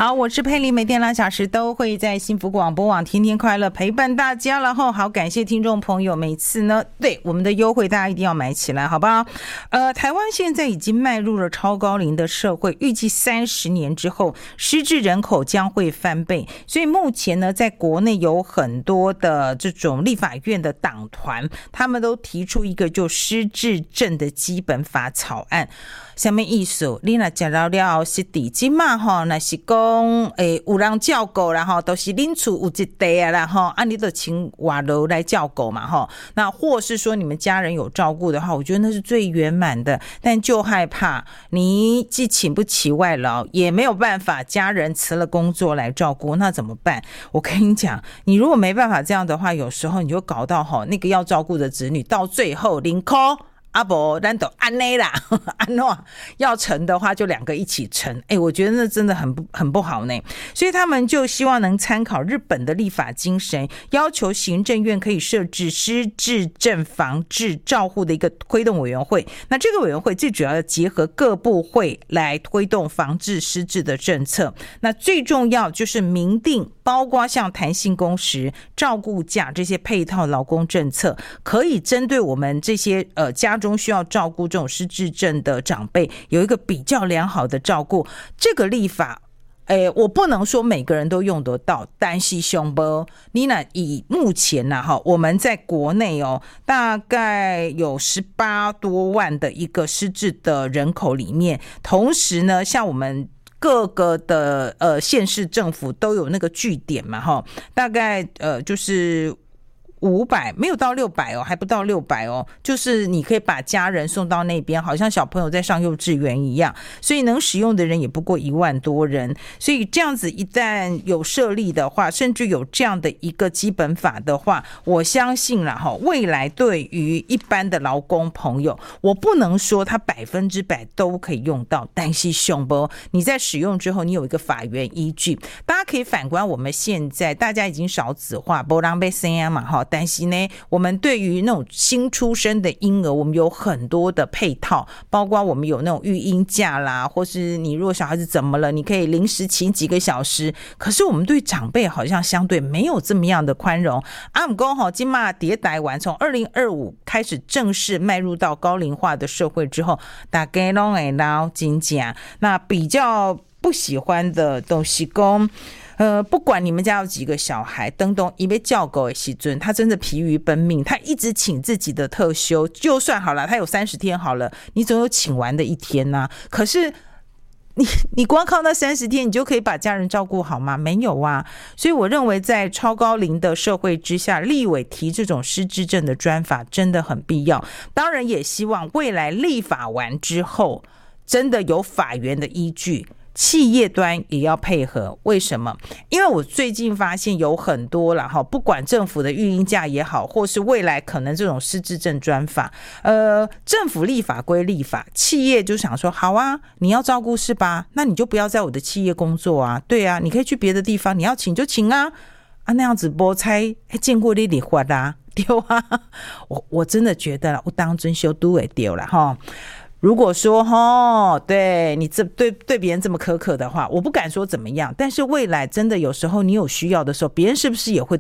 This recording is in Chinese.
好，我是佩玲，每天2小时都会在幸福广播网天天快乐陪伴大家，然后好感谢听众朋友，每次呢对我们的优惠大家一定要买起来，好不好？台湾现在已经迈入了超高龄的社会，预计30年之后失智人口将会翻倍，所以目前呢在国内有很多的这种立法院的党团，他们都提出一个就失智症的基本法草案。什么意思？你若食到了是地基嘛吼，那是讲有人照顾啦吼，都是恁厝有一地啊啦吼，你就请外劳来照顾嘛吼。那或是说你们家人有照顾的话，我觉得那是最圆满的。但就害怕你既请不起外劳，也没有办法家人辞了工作来照顾，那怎么办？我跟你讲，你如果没办法这样的话，有时候你就搞到吼那个要照顾的子女到最后0块。不然就安内啦，安诺要成的话就2个一起成，我觉得那真的很不好呢。所以他们就希望能参考日本的立法精神，要求行政院可以设置失智症防治照护的一个推动委员会。那这个委员会最主要的结合各部会来推动防治失智的政策。那最重要就是明定，包括像弹性工时、照顾假这些配套劳工政策，可以针对我们这些家中需要照顾这种失智症的长辈有一个比较良好的照顾。这个立法我不能说每个人都用得到，但是熊波你那以目前我们在国内大概有18多万的一个失智的人口里面，同时呢像我们各个的县市政府都有那个据点嘛大概就是500，没有到600还不到600就是你可以把家人送到那边，好像小朋友在上幼稚园一样，所以能使用的人也不过1万多人。所以这样子一旦有设立的话，甚至有这样的一个基本法的话，我相信啦未来对于一般的劳工朋友，我不能说他100%都可以用到，但是熊波你在使用之后，你有一个法源依据。大家可以反观我们现在大家已经少子化，没人要生嘛但是呢，我们对于那种新出生的婴儿，我们有很多的配套，包括我们有那种育婴假啦，或是你如果小孩子怎么了，你可以临时请几个小时。可是我们对长辈好像相对没有这么样的宽容。不过今嘛迭代完，从2025开始正式迈入到高龄化的社会之后，大家都会老真正那比较不喜欢的都是说不管你们家有几个小孩，等等一被叫狗的时阵，他真的疲于奔命，他一直请自己的特休，就算好了，他有30天好了，你总有请完的一天啊。可是你光靠那30天，你就可以把家人照顾好吗？没有啊。所以我认为在超高龄的社会之下，立委提这种失智症的专法真的很必要。当然也希望未来立法完之后，真的有法源的依据，企业端也要配合。为什么？因为我最近发现有很多啦不管政府的育婴假也好，或是未来可能这种失智症专法，政府立法归立法，企业就想说好啊，你要照顾是吧？那你就不要在我的企业工作啊，对啊，你可以去别的地方，你要请就请啊，那样子没猜见过你立法啦，对啊，我真的觉得我当真修都会丢了如果说对你对别人这么苛刻的话，我不敢说怎么样，但是未来真的有时候你有需要的时候，别人是不是也会